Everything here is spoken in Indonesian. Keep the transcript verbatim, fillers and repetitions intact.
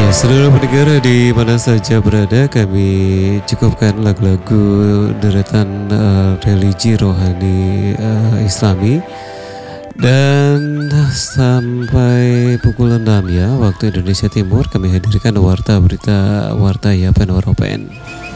Seluruh pendengar di mana saja berada, kami cukupkan lagu-lagu deretan uh, religi rohani uh, Islami. Dan sampai pukul enam ya waktu Indonesia Timur, kami hadirkan warta berita warta Yapen Waropen.